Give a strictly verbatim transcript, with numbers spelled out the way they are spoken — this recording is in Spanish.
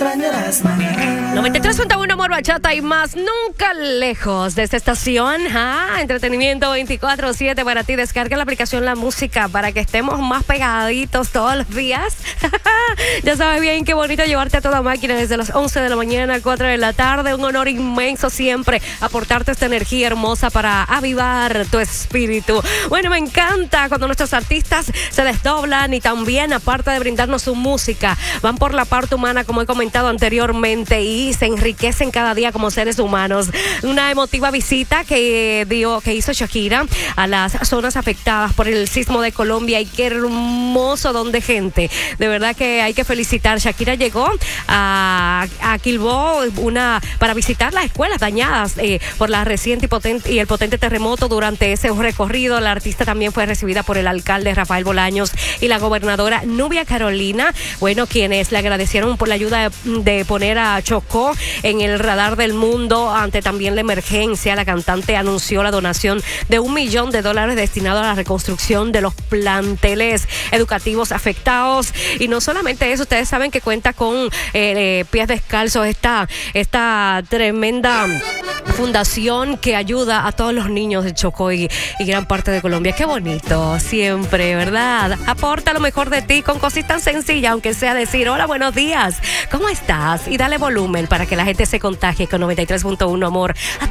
extrañarás mañana. noventa y tres punto uno Amor, Bachata y más, nunca lejos de esta estación. Ah, entretenimiento veinticuatro siete para ti. Descarga la aplicación La Música para que estemos más pegaditos todos los días. Ya sabes bien qué bonito llevarte a toda máquina desde las once de la mañana a cuatro de la tarde. Un honor inmenso siempre aportarte esta energía hermosa para avivar tu espíritu. Bueno, me encanta cuando nuestros artistas se desdoblan y también, aparte de brindarnos su música, van por la parte humana, como he comentado anteriormente, y se enriquecen cada día como seres humanos. Una emotiva visita que dio, que hizo Shakira a las zonas afectadas por el sismo de Colombia, y qué hermoso don de gente. De verdad que hay que felicitar. Shakira llegó a, a Quilbó una, para visitar las escuelas dañadas eh, por la reciente y, potente, y el potente terremoto. Durante ese recorrido, la artista también fue recibida por el alcalde Rafael Bolaños y la gobernadora Nubia Carolina, bueno, quienes le agradecieron por la ayuda de, de poner a Chocó en el radar del mundo ante también la emergencia. La cantante anunció la donación de un millón de dólares destinado a la reconstrucción de los planteles educativos afectados. Y no solamente eso, ustedes saben que cuenta con eh, Pies Descalzos, esta, esta tremenda fundación que ayuda a todos los niños de Chocó y, y gran parte de Colombia. Qué bonito siempre, ¿verdad? Aporta lo mejor de ti con cositas tan sencillas, aunque sea decir hola, buenos días, ¿cómo estás? Y dale volumen para que la gente se contagie con noventa y tres punto uno Amor a